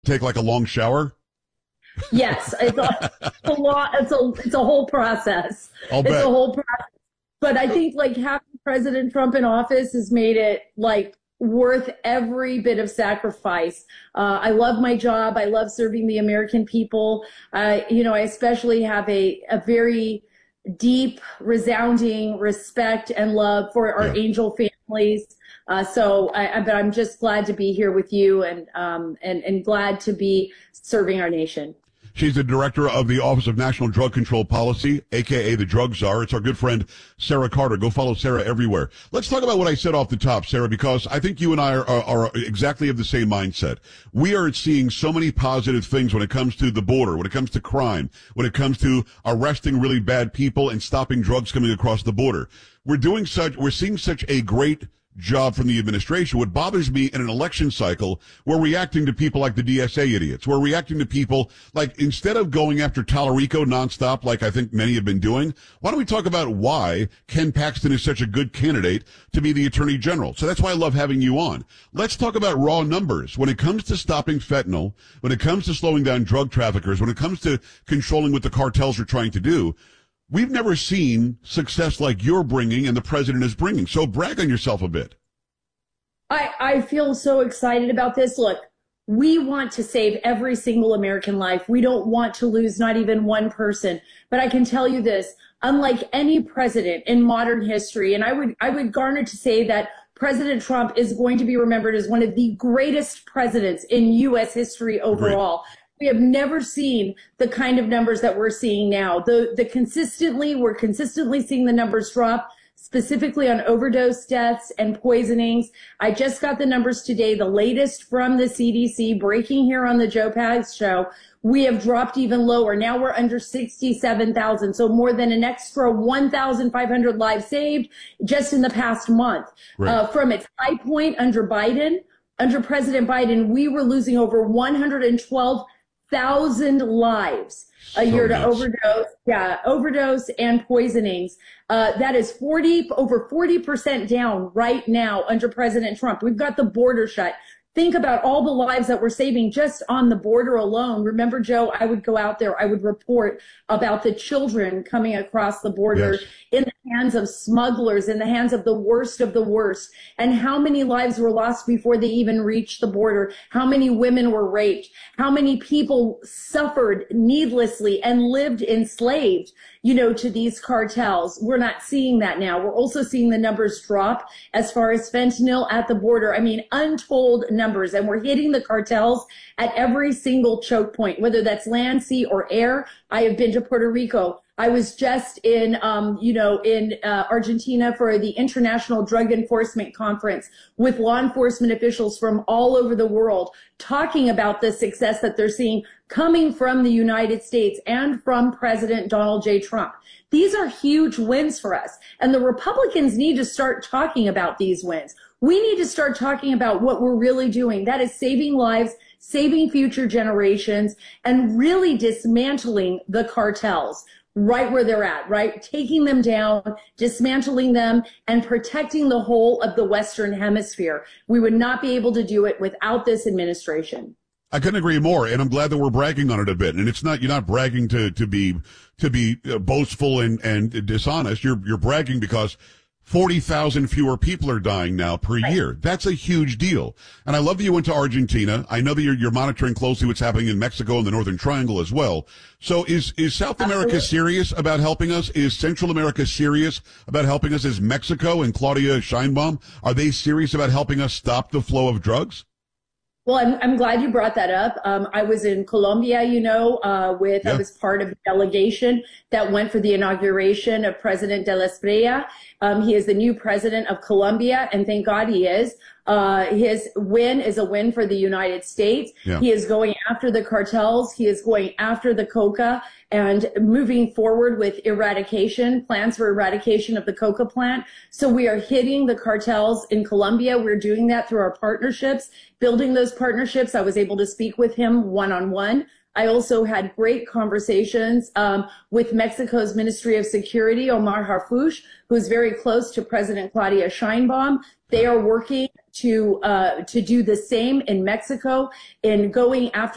take like a long shower? Yes, it's a lot. It's a whole process. I'll bet. It's a whole process. But I think like having President Trump in office has made it like worth every bit of sacrifice. I love my job. I love serving the American people. I especially have a very deep, resounding respect and love for our angel families. But I'm just glad to be here with you and glad to be serving our nation. She's the director of the Office of National Drug Control Policy, a.k.a. the Drug Czar. It's our good friend, Sarah Carter. Go follow Sarah everywhere. Let's talk about what I said off the top, Sarah, because I think you and I are exactly of the same mindset. We are seeing so many positive things when it comes to the border, when it comes to crime, when it comes to arresting really bad people and stopping drugs coming across the border. We're seeing such a great job from the administration. What bothers me in an election cycle, we're reacting to people like the DSA idiots. We're reacting to people like, instead of going after Tallarico nonstop, like I think many have been doing, why don't we talk about why Ken Paxton is such a good candidate to be the Attorney General? So that's why I love having you on. Let's talk about raw numbers. When it comes to stopping fentanyl, when it comes to slowing down drug traffickers, when it comes to controlling what the cartels are trying to do, we've never seen success like you're bringing and the president is bringing. So brag on yourself a bit. I feel so excited about this. Look, we want to save every single American life. We don't want to lose not even one person. But I can tell you this, unlike any president in modern history, and I would garner to say that President Trump is going to be remembered as one of the greatest presidents in U.S. history overall. Great. We have never seen the kind of numbers that we're seeing now. We're consistently seeing the numbers drop, specifically on overdose deaths and poisonings. I just got the numbers today, the latest from the CDC, breaking here on the Joe Pags show. We have dropped even lower. Now we're under 67,000, so more than an extra 1,500 lives saved just in the past month. Right. From its high point under President Biden, we were losing over 112,000 lives a year to overdose and poisonings. That is over 40% down right now under President Trump. We've got the border shut. Think about all the lives that we're saving just on the border alone. Remember, Joe, I would go out there, I would report about the children coming across the border in the hands of smugglers, in the hands of the worst, and how many lives were lost before they even reached the border, how many women were raped, how many people suffered needlessly and lived enslaved, to these cartels. We're not seeing that now. We're also seeing the numbers drop as far as fentanyl at the border. I mean, untold numbers, and we're hitting the cartels at every single choke point, whether that's land, sea, or air. I have been to Puerto Rico. I was just in Argentina for the International Drug Enforcement Conference with law enforcement officials from all over the world talking about the success that they're seeing coming from the United States and from President Donald J. Trump. These are huge wins for us, and the Republicans need to start talking about these wins. We need to start talking about what we're really doing. That is saving lives, saving future generations, and really dismantling the cartels right where they're at, right? Taking them down, dismantling them, and protecting the whole of the Western Hemisphere. We would not be able to do it without this administration. I couldn't agree more, and I'm glad that we're bragging on it a bit. And it's not, you're not bragging to be boastful and dishonest. You're bragging because 40,000 fewer people are dying now per year. That's a huge deal. And I love that you went to Argentina. I know that you're monitoring closely what's happening in Mexico and the Northern Triangle as well. So is South America serious about helping us? Is Central America serious about helping us? Is Mexico and Claudia Sheinbaum, are they serious about helping us stop the flow of drugs? Well, I'm glad you brought that up. I was in Colombia, I was part of the delegation that went for the inauguration of President de la Espriella. He is the new president of Colombia, and thank God he is. His win is a win for the United States. Yeah. He is going after the cartels. He is going after the coca and moving forward with plans for eradication of the coca plant. So we are hitting the cartels in Colombia. We're doing that through our partnerships, building those partnerships. I was able to speak with him one-on-one. I also had great conversations with Mexico's Ministry of Security, Omar Harfuch, who is very close to President Claudia Sheinbaum. They are working to do the same in Mexico in going after